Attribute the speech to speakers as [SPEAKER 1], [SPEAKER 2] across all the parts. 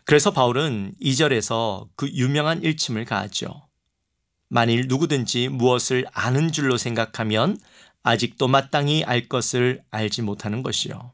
[SPEAKER 1] 그래서 바울은 2절에서 그 유명한 일침을 가하죠. 만일 누구든지 무엇을 아는 줄로 생각하면 아직도 마땅히 알 것을 알지 못하는 것이요.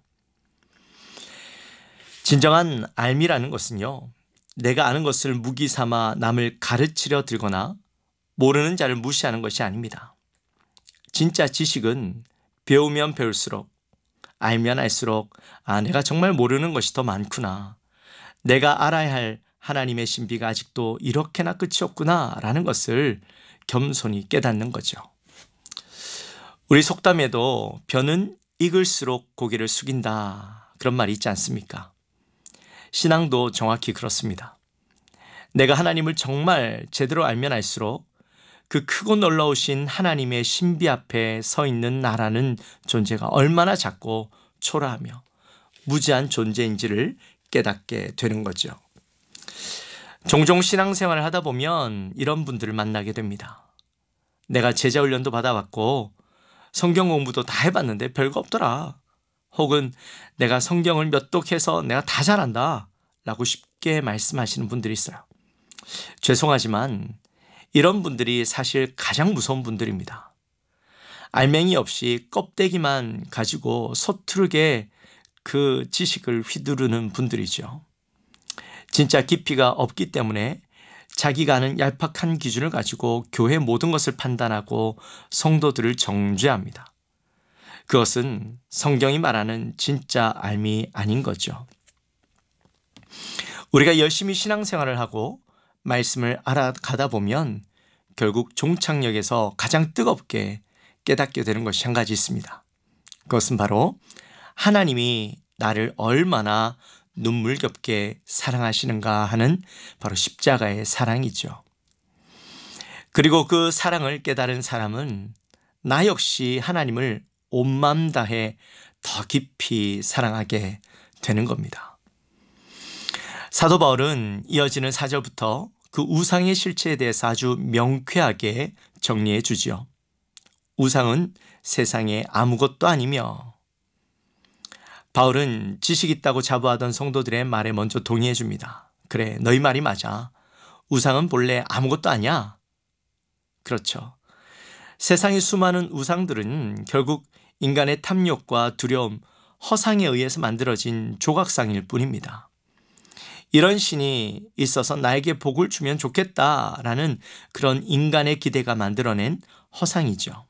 [SPEAKER 1] 진정한 알미라는 것은요, 내가 아는 것을 무기 삼아 남을 가르치려 들거나 모르는 자를 무시하는 것이 아닙니다. 진짜 지식은 배우면 배울수록, 알면 알수록 내가 정말 모르는 것이 더 많구나. 내가 알아야 할 하나님의 신비가 아직도 이렇게나 끝이 없구나 라는 것을 겸손히 깨닫는 거죠. 우리 속담에도 벼는 익을수록 고개를 숙인다 그런 말이 있지 않습니까? 신앙도 정확히 그렇습니다. 내가 하나님을 정말 제대로 알면 알수록 그 크고 놀라우신 하나님의 신비 앞에 서 있는 나라는 존재가 얼마나 작고 초라하며 무지한 존재인지를 깨닫게 되는 거죠. 종종 신앙생활을 하다 보면 이런 분들을 만나게 됩니다. 내가 제자훈련도 받아봤고 성경 공부도 다 해봤는데 별거 없더라. 혹은 내가 성경을 몇 독해서 내가 다 잘한다 라고 쉽게 말씀하시는 분들이 있어요. 죄송하지만 이런 분들이 사실 가장 무서운 분들입니다. 알맹이 없이 껍데기만 가지고 서투르게 그 지식을 휘두르는 분들이죠. 진짜 깊이가 없기 때문에 자기가 아는 얄팍한 기준을 가지고 교회 모든 것을 판단하고 성도들을 정죄합니다. 그것은 성경이 말하는 진짜 알미 아닌 거죠. 우리가 열심히 신앙생활을 하고 말씀을 알아가다 보면 결국 종착역에서 가장 뜨겁게 깨닫게 되는 것이 한 가지 있습니다. 그것은 바로 하나님이 나를 얼마나 눈물겹게 사랑하시는가 하는 바로 십자가의 사랑이죠. 그리고 그 사랑을 깨달은 사람은 나 역시 하나님을 온 마음 다해 더 깊이 사랑하게 되는 겁니다. 사도 바울은 이어지는 4절부터 그 우상의 실체에 대해서 아주 명쾌하게 정리해 주지요. 우상은 세상에 아무것도 아니며, 바울은 지식 있다고 자부하던 성도들의 말에 먼저 동의해 줍니다. 그래, 너희 말이 맞아. 우상은 본래 아무것도 아니야. 그렇죠. 세상의 수많은 우상들은 결국 인간의 탐욕과 두려움, 허상에 의해서 만들어진 조각상일 뿐입니다. 이런 신이 있어서 나에게 복을 주면 좋겠다라는 그런 인간의 기대가 만들어낸 허상이죠.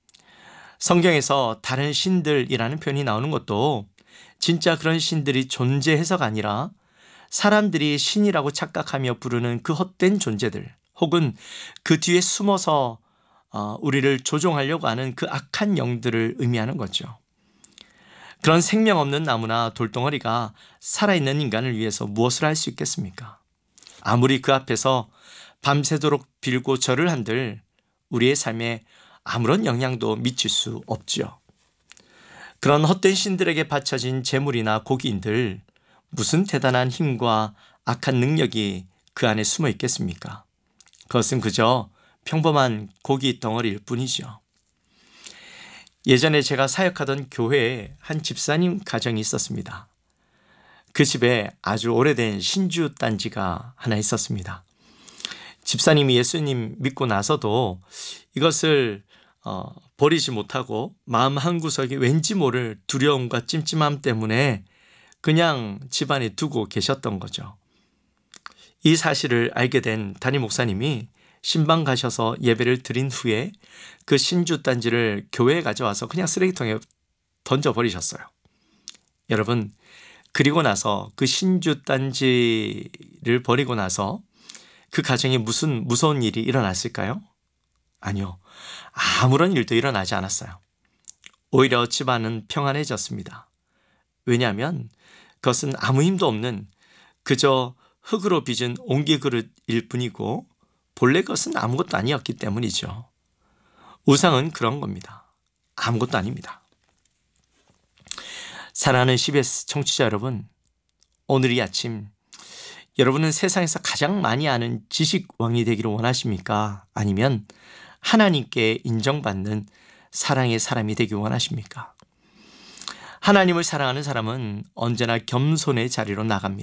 [SPEAKER 1] 성경에서 다른 신들이라는 표현이 나오는 것도 진짜 그런 신들이 존재해서가 아니라 사람들이 신이라고 착각하며 부르는 그 헛된 존재들, 혹은 그 뒤에 숨어서 우리를 조종하려고 하는 그 악한 영들을 의미하는 거죠. 그런 생명 없는 나무나 돌덩어리가 살아있는 인간을 위해서 무엇을 할 수 있겠습니까? 아무리 그 앞에서 밤새도록 빌고 절을 한들 우리의 삶에 아무런 영향도 미칠 수 없죠. 그런 헛된 신들에게 바쳐진 재물이나 고기인들, 무슨 대단한 힘과 악한 능력이 그 안에 숨어 있겠습니까? 그것은 그저 평범한 고기 덩어리일 뿐이죠. 예전에 제가 사역하던 교회에 한 집사님 가정이 있었습니다. 그 집에 아주 오래된 신주 단지가 하나 있었습니다. 집사님이 예수님 믿고 나서도 이것을 버리지 못하고 마음 한구석에 왠지 모를 두려움과 찜찜함 때문에 그냥 집안에 두고 계셨던 거죠. 이 사실을 알게 된 담임 목사님이 신방 가셔서 예배를 드린 후에 그 신주 단지를 교회에 가져와서 그냥 쓰레기통에 던져버리셨어요. 여러분, 그리고 나서 그 신주 단지를 버리고 나서 그 가정에 무슨 무서운 일이 일어났을까요? 아니요. 아무런 일도 일어나지 않았어요. 오히려 집안은 평안해졌습니다. 왜냐하면 그것은 아무 힘도 없는 그저 흙으로 빚은 옹기 그릇일 뿐이고 본래 것은 아무것도 아니었기 때문이죠. 우상은 그런 겁니다. 아무것도 아닙니다. 사랑하는 CBS 청취자 여러분, 오늘 이 아침 여러분은 세상에서 가장 많이 아는 지식왕이 되기를 원하십니까? 아니면 하나님께 인정받는 사랑의 사람이 되기 원하십니까? 하나님을 사랑하는 사람은 언제나 겸손의 자리로 나갑니다.